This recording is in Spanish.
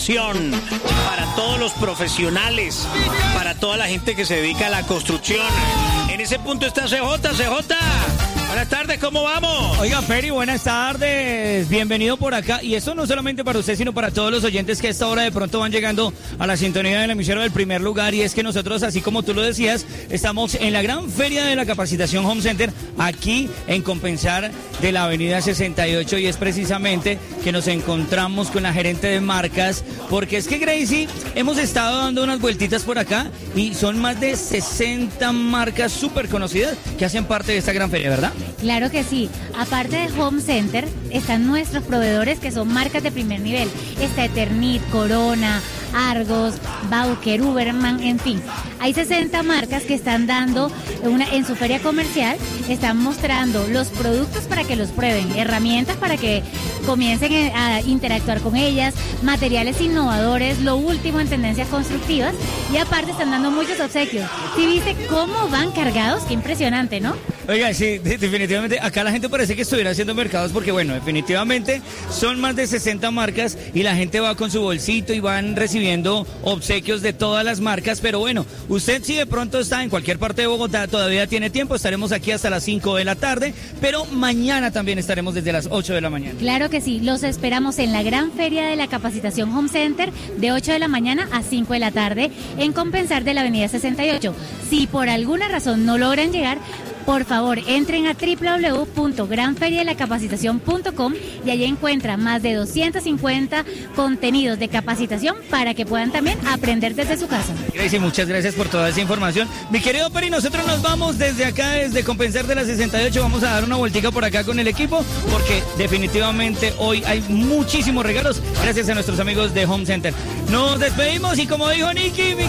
Para todos los profesionales, para toda la gente que se dedica a la construcción. En ese punto está CJ. Buenas tardes, ¿cómo vamos? Oiga, Peri, buenas tardes. Bienvenido por acá. Y eso no solamente para usted, sino para todos los oyentes que a esta hora de pronto van llegando a la sintonía del emisero del primer lugar. Y es que nosotros, así como tú lo decías, estamos en la gran feria de la capacitación Home Center, aquí en Compensar de la avenida 68. Y es precisamente que nos encontramos con la gerente de marcas, porque es que, Gracie, hemos estado dando unas vueltitas por acá y son más de 60 marcas súper conocidas que hacen parte de esta gran feria, ¿verdad? Claro que sí. Aparte de Home Center, están nuestros proveedores que son marcas de primer nivel. Está Eternit, Corona, Argos, Bauker, Uberman, en fin. Hay 60 marcas que están dando en su feria comercial, están mostrando los productos para que los prueben, herramientas para que comiencen a interactuar con ellas, materiales innovadores, lo último en tendencias constructivas, y aparte están dando muchos obsequios. ¿Sí viste cómo van cargados? Qué impresionante, ¿no? Oiga, sí, definitivamente, acá la gente parece que estuviera haciendo mercados porque, bueno, definitivamente son más de 60 marcas y la gente va con su bolsito y van recibiendo obsequios de todas las marcas, pero bueno, usted si de pronto está en cualquier parte de Bogotá, todavía tiene tiempo, estaremos aquí hasta las 5 de la tarde, pero mañana también estaremos desde las 8 de la mañana. Claro que sí, los esperamos en la gran feria de la capacitación Home Center de 8 de la mañana a 5 de la tarde en Compensar de la avenida 68. Si por alguna razón no logran llegar, por favor, entren a www.granferiadelacapacitacion.com y allí encuentran más de 250 contenidos de capacitación para que puedan también aprender desde su casa. Gracie, muchas gracias por toda esa información. Mi querido Peri, nosotros nos vamos desde acá, desde Compensar de la 68, vamos a dar una vueltica por acá con el equipo, porque definitivamente hoy hay muchísimos regalos gracias a nuestros amigos de Home Center. Nos despedimos y como dijo Nicky,